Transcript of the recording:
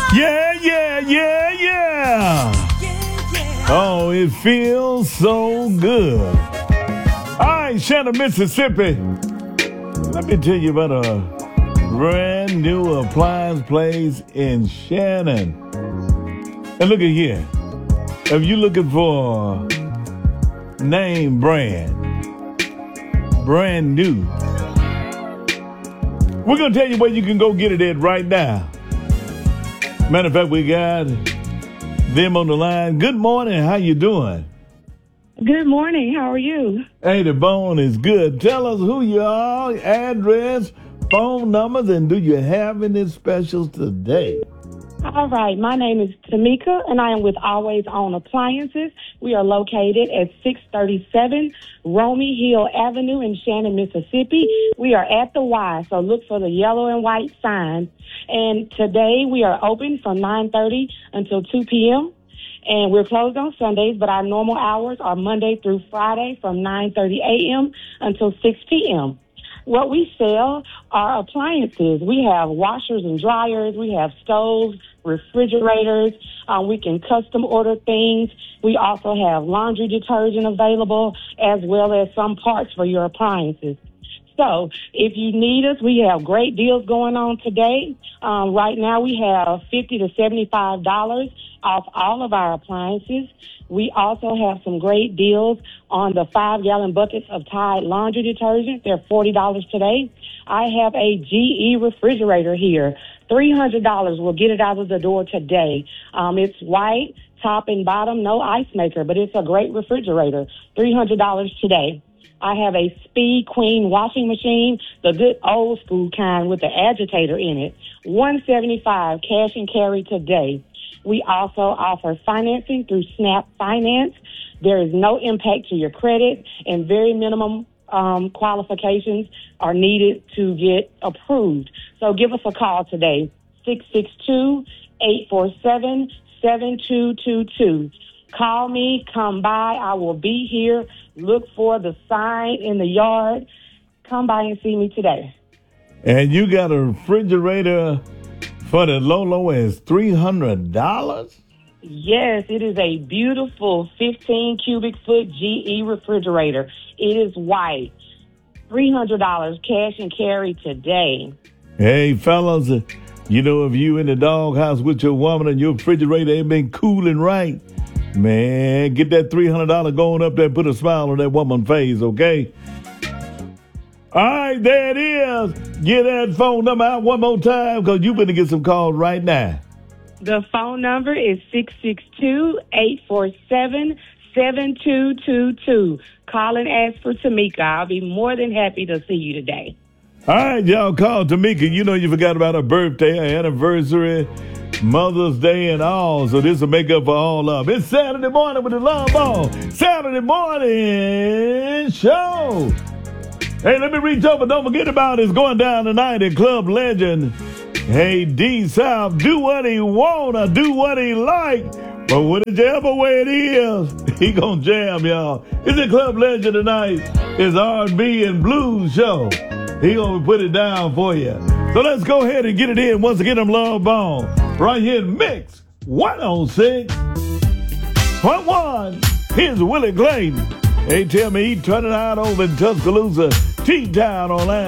Yeah, yeah, yeah, yeah. Oh, it feels so good. All right, Shannon, Mississippi. Let me tell you about a brand new appliance place in Shannon. And look at here. If you're looking for name brand new, we're going to tell you where you can go get it at right now. Matter of fact, we got them on the line. Good morning. How you doing? Good morning. How are you? Hey, the bone is good. Tell us who you are, address, phone numbers, and do you have any specials today? All right. My name is Tamika, and I am with Always On Appliances. We are located at 637 Romey Hill Avenue in Shannon, Mississippi. We are at the Y, so look for the yellow and white sign. And today we are open from 9:30 until 2 p.m., and we're closed on Sundays, but our normal hours are Monday through Friday from 9:30 a.m. until 6 p.m. What we sell are appliances. We have washers and dryers. We have stoves, refrigerators. We can custom order things. We also have laundry detergent available, as well as some parts for your appliances. So if you need us, we have great deals going on today. Right now we have $50 to $75 off all of our appliances. We also have some great deals on the 5-gallon buckets of Tide laundry detergent. They're $40 today. I have a GE refrigerator here. $300 will get it out of the door today. It's white, top and bottom, no ice maker, but it's a great refrigerator. $300 today. I have a Speed Queen washing machine, the good old school kind with the agitator in it. $175 cash and carry today. We also offer financing through Snap Finance. There is no impact to your credit, and very minimum qualifications are needed to get approved. So give us a call today, 662-847-7222. Call me, come by. I will be here. Look for the sign in the yard. Come by and see me today. And you got a refrigerator for the low as $300? Yes, it is a beautiful 15 cubic foot GE refrigerator. It is white. $300 cash and carry today. Hey, fellas, you know, if you in the doghouse with your woman and your refrigerator ain't been cooling right, man, get that $300 going up there, put a smile on that woman's face, okay? All right, there it is. Get that phone number out one more time, because you better get some calls right now. The phone number is 662-847-7222. Call and ask for Tamika. I'll be more than happy to see you today. All right, y'all, call Tamika. You know you forgot about her birthday, her anniversary, Mother's Day, and all. So this will make up for all of them. It's Saturday morning with the Love Ball. Saturday morning show. Hey, let me reach over. Don't forget about it. It's going down tonight at Club Legend. Hey, D-South, do what he want or do what he like. But whichever way it is, he gonna jam, y'all. It's at Club Legend tonight. It's R&B and blues show. He gonna put it down for you. So let's go ahead and get it in. Once again, I'm Love Ball. Right here in Mix 106.1. Here's Willie Clayton. They tell me he turning out over in Tuscaloosa, T-Town, Orlando.